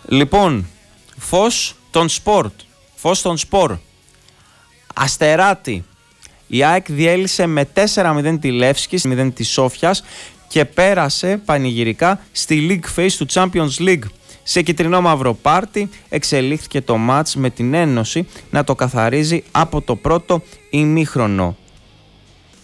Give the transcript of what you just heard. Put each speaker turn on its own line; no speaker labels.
Λοιπόν, φως των σπορ. Αστεράτη. Η ΑΕΚ διέλυσε με 4-0 τη Λεύσκη, 0 της Σόφιας και πέρασε πανηγυρικά στη League Phase του Champions League. Σε κυτρινό-μαύρο πάρτι εξελίχθηκε το μάτς με την Ένωση να το καθαρίζει από το πρώτο ημίχρονο.